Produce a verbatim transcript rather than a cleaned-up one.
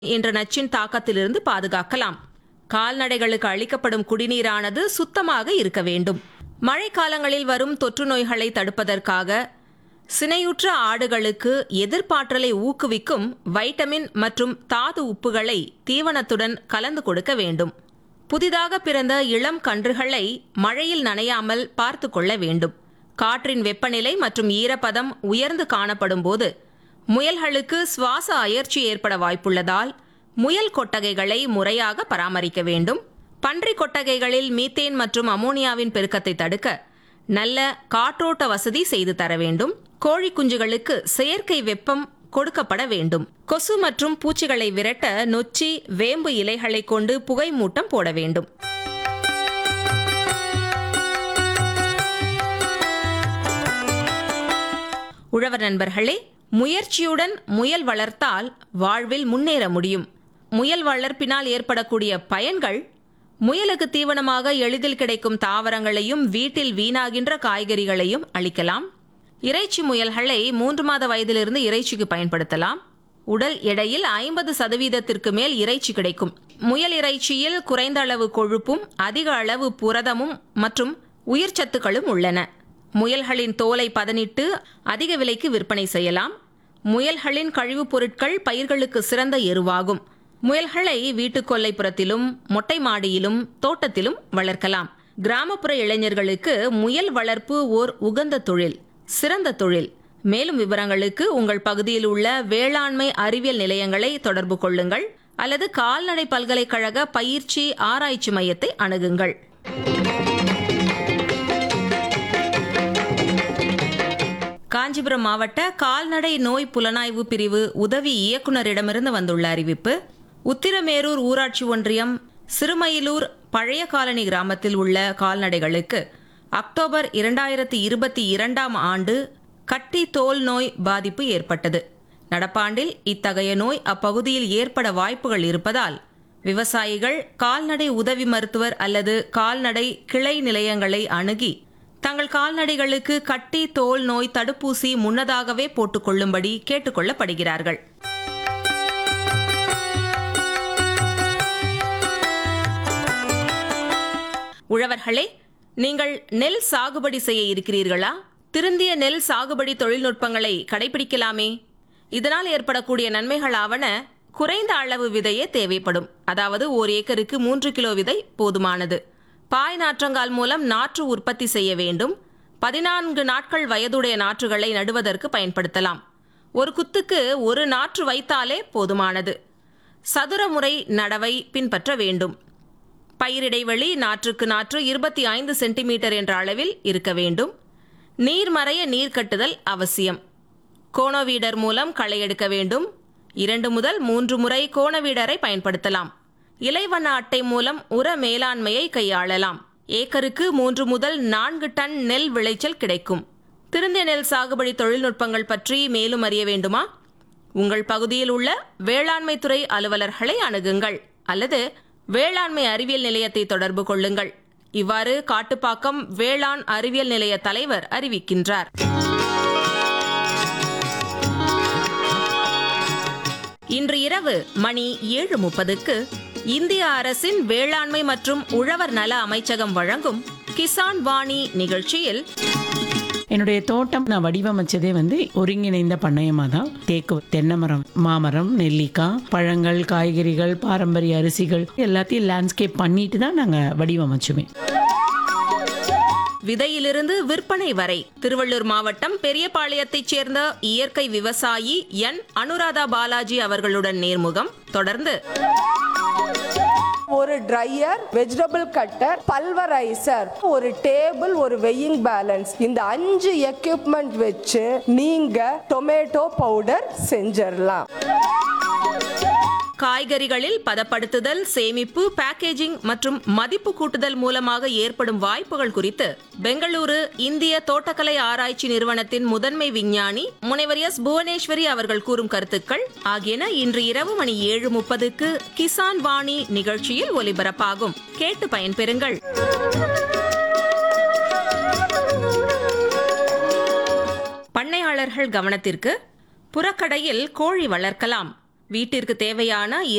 என்ற நச்சின் தாக்கத்திலிருந்து பாதுகாக்கலாம். கால்நடைகளுக்கு அளிக்கப்படும் குடிநீரானது சுத்தமாக இருக்க வேண்டும். மழைக்காலங்களில் வரும் தொற்று நோய்களை தடுப்பதற்காக சினையுற்ற ஆடுகளுக்கு எதிர்ப்பாற்றலை ஊக்குவிக்கும் வைட்டமின் மற்றும் தாது உப்புகளை தீவனத்துடன் கலந்து கொடுக்க வேண்டும். புதிதாக பிறந்த இளம் கன்றுகளை மழையில் நனையாமல் பார்த்து கொள்ள வேண்டும். காற்றின் வெப்பநிலை மற்றும் ஈரப்பதம் உயர்ந்து காணப்படும் போது முயல்களுக்கு சுவாச அயற்சி ஏற்பட வாய்ப்புள்ளதால் முயல் கொட்டகைகளை முறையாக பராமரிக்க வேண்டும். பன்றி கொட்டகைகளில் மீத்தேன் மற்றும் அமோனியாவின் பெருக்கத்தை தடுக்க நல்ல காற்றோட்ட வசதி செய்து தர வேண்டும். கோழி குஞ்சுகளுக்கு செயற்கை வெப்பம் கொடுக்கப்பட வேண்டும். கொசு மற்றும் பூச்சிகளை விரட்ட நொச்சி, வேம்பு இலைகளை கொண்டு புகை மூட்டம் போட வேண்டும். உழவர் நண்பர்களே, முயற்சியுடன் முயல் வளர்த்தால் வாழ்வில் முன்னேற முடியும். முயல் வளர்ப்பினால் ஏற்படக்கூடிய பயன்கள்: முயலுக்கு தீவனமாக எளிதில் கிடைக்கும் தாவரங்களையும் வீட்டில் வீணாகின்ற காய்கறிகளையும் அளிக்கலாம். இறைச்சி முயல்களை மூன்று மாத வயதிலிருந்து இறைச்சிக்கு பயன்படுத்தலாம். உடல் எடையில் ஐம்பது சதவீதத்திற்கு மேல் இறைச்சி கிடைக்கும். முயல் இறைச்சியில் குறைந்த அளவு கொழுப்பும் அதிக அளவு புரதமும் மற்றும் உயிர்ச்சத்துக்களும் உள்ளன. முயல்களின் தோலை பதனிட்டு அதிக விலைக்கு விற்பனை செய்யலாம். முயல்களின் கழிவுப் பொருட்கள் பயிர்களுக்கு சிறந்த எருவாகும். முயல்களை வீட்டு கொல்லைப்புறத்திலும் மொட்டை மாடியிலும் தோட்டத்திலும் வளர்க்கலாம். கிராமப்புற இளைஞர்களுக்கு முயல் வளர்ப்பு ஓர் உகந்த தொழில், சிறந்த தொழில். மேலும் விவரங்களுக்கு உங்கள் பகுதியில் உள்ள வேளாண்மை அறிவியல் நிலையங்களை தொடர்பு கொள்ளுங்கள் அல்லது கால்நடை பல்கலைக்கழக பயிற்சி ஆராய்ச்சி மையத்தை அணுகுங்கள். காஞ்சிபுரம் மாவட்ட கால்நடை நோய் புலனாய்வு பிரிவு உதவி இயக்குநரிடமிருந்து வந்துள்ள அறிவிப்பு: உத்திரமேரூர் ஊராட்சி ஒன்றியம் சிறுமயிலூர் பழைய காலனி கிராமத்தில் உள்ள கால்நடைகளுக்கு அக்டோபர் இரண்டாயிரத்தி இருபத்தி இரண்டாம் ஆண்டு கட்டி தோல் நோய் பாதிப்பு ஏற்பட்டது. நடப்பாண்டில் இத்தகைய நோய் அப்பகுதியில் ஏற்பட வாய்ப்புகள் இருப்பதால் விவசாயிகள் கால்நடை உதவி மருத்துவர் அல்லது கால்நடை கிளை நிலையங்களை அணுகி தங்கள் கால்நடைகளுக்கு கட்டி தோல் நோய் தடுப்பூசி முன்னதாகவே போட்டுக்கொள்ளும்படி கேட்டுக்கொள்ளப்படுகிறார்கள். உழவர்களே, நீங்கள் நெல் சாகுபடி செய்ய இருக்கிறீர்களா? திருந்திய நெல் சாகுபடி தொழில்நுட்பங்களை கடைபிடிக்கலாமே. இதனால் ஏற்படக்கூடிய நன்மைகளாவன: குறைந்த அளவு விதையே தேவைப்படும். அதாவது ஓர் ஏக்கருக்கு மூன்று கிலோ விதை போதுமானது. பாய் நாற்றங்கால் மூலம் நாற்று உற்பத்தி செய்ய வேண்டும். பதினான்கு நாட்கள் வயதுடைய நாற்றுகளை நடுவதற்கு பயன்படுத்தலாம். ஒரு குத்துக்கு ஒரு நாற்று வைத்தாலே போதுமானது. சதுர முறை நடவை பின்பற்ற வேண்டும். பயிரிடைவெளி நாற்றுக்கு நாற்று இருபத்தி ஐந்து சென்டிமீட்டர் என்ற அளவில் இருக்க வேண்டும். நீர்மறைய நீர் கட்டுதல் அவசியம். கோணவீடர் மூலம் களை எடுக்க வேண்டும். இரண்டு முதல் மூன்று முறை கோணவீடரை பயன்படுத்தலாம். இலைவண்ண அட்டை மூலம் உர மேலாண்மையை கையாளலாம். ஏக்கருக்கு மூன்று முதல் நான்கு டன் நெல் விளைச்சல் கிடைக்கும். திருந்திய நெல் சாகுபடி தொழில்நுட்பங்கள் பற்றி மேலும் அறிய வேண்டுமா? உங்கள் பகுதியில் உள்ள வேளாண்மை துறை அலுவலர்களை அணுகுங்கள் அல்லது வேளாண்மை அறிவியல் நிலையத்தை தொடர்பு கொள்ளுங்கள். இவ்வாறு காட்டுப்பாக்கம் வேளாண் அறிவியல் நிலைய தலைவர் அறிவிக்கின்றார். இன்று இரவு மணி ஏழு முப்பதுக்கு இந்திய அரசின் வேளாண்மை மற்றும் உழவர் நல அமைச்சகம் வழங்கும் கிசான் வாணி நிகழ்ச்சியில் என்னுடைய தோட்டம் நான் வடிவமைச்சதே வந்து ஒருங்கிணைந்த பண்ணையமாக தான். தேக்கு, தென்னை மரம், மாமரம், நெல்லிக்காய், பழங்கள், காய்கறிகள், பாரம்பரிய அரிசிகள் எல்லாத்தையும் லேண்ட்ஸ்கேப் பண்ணிட்டு தான் நாங்கள் வடிவமைச்சுமே. விதையிலிருந்து விற்பனை வரை திருவள்ளூர் மாவட்டம் பெரியபாளையத்தைச் சேர்ந்த இயற்கை விவசாயி என் அனுராதா பாலாஜி அவர்களுடன் நேர்முகம். தொடர்ந்து ஒரு ட்ரையர், வெஜிடபிள் கட்டர், பல்வரைசர், ஒரு டேபிள், ஒரு வெயிங் பேலன்ஸ், இந்த அஞ்சு எக்யூப்மெண்ட் வச்சு நீங்க டொமேட்டோ பவுடர் செஞ்சிடலாம். காய்கறிகளில் பதப்படுத்துதல், சேமிப்பு, பேக்கேஜிங் மற்றும் மதிப்பு கூட்டுதல் மூலமாக ஏற்படும் வாய்ப்புகள் குறித்து பெங்களூரு இந்திய தோட்டக்கலை ஆராய்ச்சி நிறுவனத்தின் முதன்மை விஞ்ஞானி முனைவர் எஸ் புவனேஸ்வரி அவர்கள் கூறும் கருத்துக்கள் ஆகியன இன்று இரவு மணி ஏழு முப்பதுக்கு கிசான் வாணி நிகழ்ச்சியில் ஒலிபரப்பாகும். கேட்டு பயன்பெறுங்கள். பண்ணையாளர்கள் கவனத்திற்கு: புறக்கடையில் கோழி வளர்க்கலாம். வீட்டிற்கு தேவையான